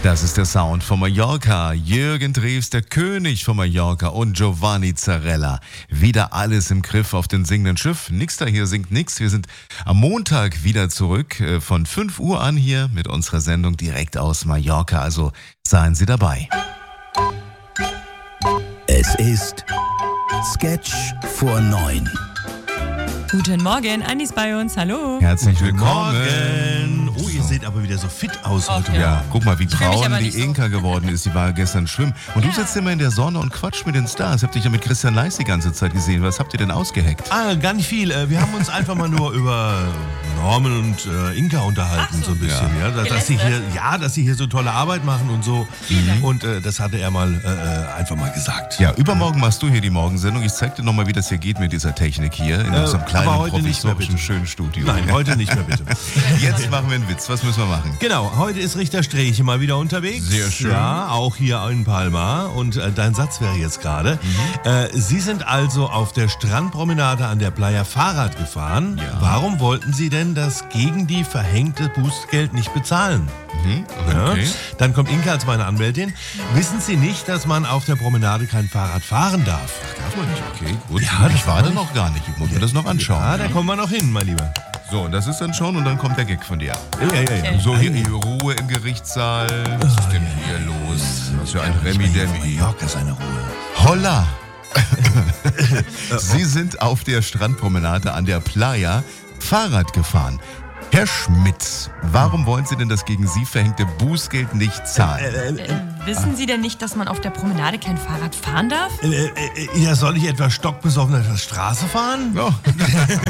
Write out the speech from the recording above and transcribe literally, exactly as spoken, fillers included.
Das ist der Sound von Mallorca. Jürgen Drews, der König von Mallorca, und Giovanni Zarella. Wieder alles im Griff auf dem singenden Schiff. Nix da hier singt nix. Wir sind am Montag wieder zurück, äh, von fünf Uhr an hier mit unserer Sendung direkt aus Mallorca. Also seien Sie dabei. Es ist Sketch vor neun. Guten Morgen, Andi ist bei uns, hallo. Herzlich willkommen. Morgen. Oh, ihr seht aber wieder so fit aus heute. Okay. Ja, guck mal, wie fühl mich braun aber die nicht so. Inka geworden ist. Die war gestern schwimmen. Und Ja. du sitzt immer in der Sonne und quatscht mit den Stars. Ich hab dich ja mit Christian Leis die ganze Zeit gesehen. Was habt ihr denn ausgeheckt? Ah, gar nicht viel. Äh, Wir haben uns einfach mal nur über Norman und äh, Inka unterhalten, Ach so. so ein bisschen. Ja. dass, dass sie hier, ja, dass sie hier so tolle Arbeit machen und so. Und äh, das hatte er mal äh, einfach mal gesagt. Ja, übermorgen machst du hier die Morgensendung. Ich zeig dir nochmal, wie das hier geht mit dieser Technik hier in Äh, unserem kleinen, aber heute nicht mehr, provisorischen, bitte. schönen Studio. Nein, heute nicht mehr, bitte. Jetzt machen wir einen Witz. Was müssen wir machen? Genau, heute ist Richter Sträche mal wieder unterwegs. Sehr schön. Ja, auch hier in Palma. Und äh, dein Satz wäre jetzt gerade, Mhm. äh, Sie sind also auf der Strandpromenade an der Playa Fahrrad gefahren. Ja. Warum wollten Sie denn das gegen die verhängte Bußgeld nicht bezahlen? Mhm. Ja. Okay. Dann kommt Inka als meine Anwältin. Wissen Sie nicht, dass man auf der Promenade kein Fahrrad fahren darf? Darf man nicht. Okay, gut. Ja, das ich war kann da ich. noch gar nicht. Ich muss mir das noch anschauen. Ja, da kommen wir noch hin, mein Lieber. So, das ist dann schon und dann kommt der Gag von dir. Ja, ja, ja. So, hier, hier Ruhe im Gerichtssaal. Was ist denn hier los? Was für ein Remi-Demi. Mallorca ist eine Ruhe. Holla! Sie sind auf der Strandpromenade an der Playa Fahrrad gefahren. Herr Schmidt, warum wollen Sie denn das gegen Sie verhängte Bußgeld nicht zahlen? Äh, wissen Sie denn nicht, dass man auf der Promenade kein Fahrrad fahren darf? Äh, äh, äh, ja, soll ich etwa stockbesoffen auf der Straße fahren? Ja.